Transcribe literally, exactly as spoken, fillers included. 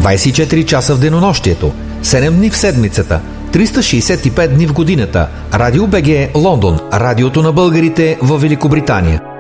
двайсет и четири часа в денонощието, седем дни в седмицата, триста шейсет и пет дни в годината. Радио БГ Лондон, радиото на българите във Великобритания.